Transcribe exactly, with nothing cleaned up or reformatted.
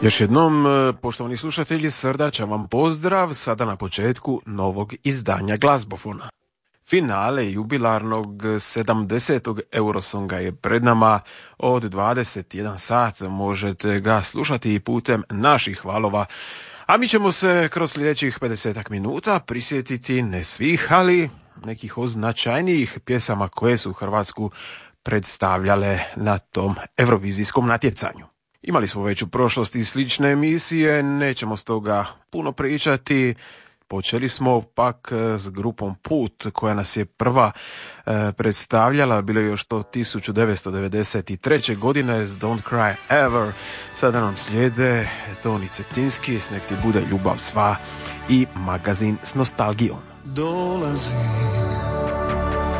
Još jednom, poštovani slušatelji, srdačan vam pozdrav sada na početku novog izdanja Glazbofona. Finale jubilarnog sedamdesetog Eurosonga je pred nama. Od dvadeset jedan sat možete ga slušati i putem naših valova. A mi ćemo se kroz sljedećih pedesetak minuta prisjetiti ne svih, ali nekih označajnijih pjesama koje su Hrvatsku predstavljale na tom eurovizijskom natjecanju. Imali smo već u prošlosti slične emisije, nećemo stoga puno pričati. Počeli smo pak s grupom Put, koja nas je prva e, predstavljala, bilo je još to tisuću devetsto devedeset treće godine s Don't Cry Ever. Sada nam slijede Toni Cetinski s Nek ti bude ljubav sva i Magazin s nostalgijom. Dolazim